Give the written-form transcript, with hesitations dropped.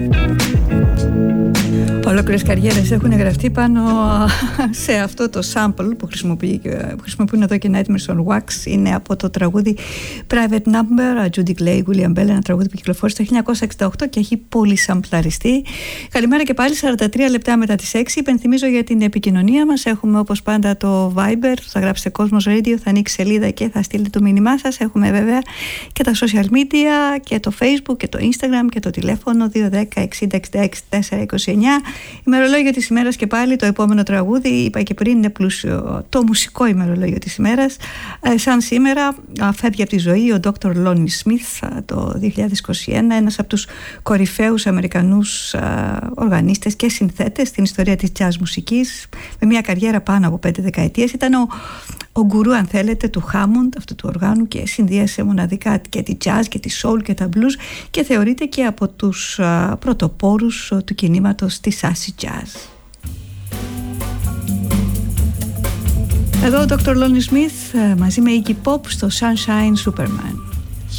Ολόκληρες καριέρες έχουν γραφτεί πάνω σε αυτό το sample που χρησιμοποιούν εδώ και η Nightmares on Wax. Είναι από το τραγούδι Private Number, Judy Clay, William Bell, ένα τραγούδι που κυκλοφόρησε το 1968 και έχει πολύ σαμπλαριστεί. Καλημέρα και πάλι, 43 λεπτά μετά τις 6. Υπενθυμίζω για την επικοινωνία μας. Έχουμε όπως πάντα το Viber, θα γράψετε Κόσμος Radio, θα ανοίξει σελίδα και θα στείλετε το μήνυμά σας. Έχουμε βέβαια και τα social media και το Facebook και το Instagram και το τηλέφωνο 210 60 66 429. Ημερολόγιο της ημέρας και πάλι το επόμενο τραγούδι, είπα και πριν, είναι πλούσιο το μουσικό ημερολόγιο της ημέρας. Σαν σήμερα φεύγει από τη ζωή ο Dr. Lonnie Smith το 2021, ένας από τους κορυφαίους Αμερικανούς οργανίστες και συνθέτες στην ιστορία της jazz μουσικής, με μια καριέρα πάνω από 5 δεκαετίες. Ήταν ο γκουρού, αν θέλετε, του Hammond, αυτού του οργάνου, και συνδύασε μοναδικά και τη jazz και τη soul και τα blues και θεωρείται και από τους πρωτοπόρους του κινήματος της acid jazz. Εδώ ο Dr. Lonnie Smith μαζί με Iggy Pop στο Sunshine Superman.